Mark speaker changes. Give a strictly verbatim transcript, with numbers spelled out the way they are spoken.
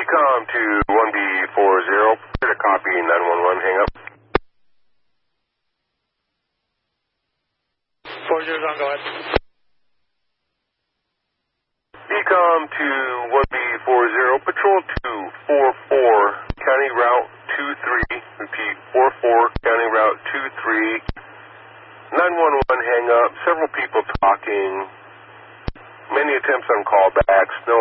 Speaker 1: Decom to one B four zero, get a copy, nine one one, hang up.
Speaker 2: four zero is on, go ahead.
Speaker 1: Decom to one B four zero, patrol two four four, county route two three, repeat, four four, county route two three, nine one one, hang up, several people talking, many attempts on callbacks, no